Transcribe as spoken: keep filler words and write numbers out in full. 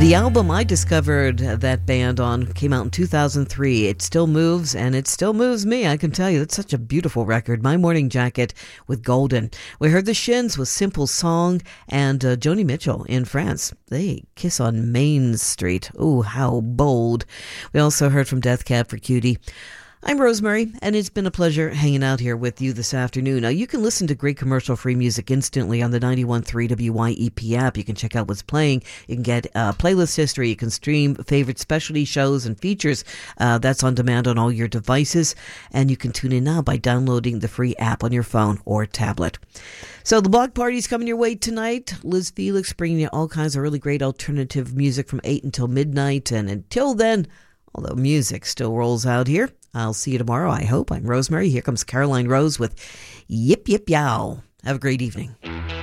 The album I discovered that band on came out in two thousand three. It still moves, and it still moves me, I can tell you. It's such a beautiful record. My Morning Jacket with Golden. We heard the Shins with Simple Song, and uh, Joni Mitchell in France. They kiss on Main Street. Oh, how bold. We also heard from Death Cab for Cutie. I'm Rosemary, and it's been a pleasure hanging out here with you this afternoon. Now, you can listen to great commercial-free music instantly on the ninety-one point three W Y E P app. You can check out what's playing. You can get uh, playlist history. You can stream favorite specialty shows and features. Uh, that's on demand on all your devices. And you can tune in now by downloading the free app on your phone or tablet. So the block party's coming your way tonight. Liz Felix bringing you all kinds of really great alternative music from eight until midnight. And until then, although music still rolls out here, I'll see you tomorrow, I hope. I'm Rosemary. Here comes Caroline Rose with Yip Yip Yow. Have a great evening.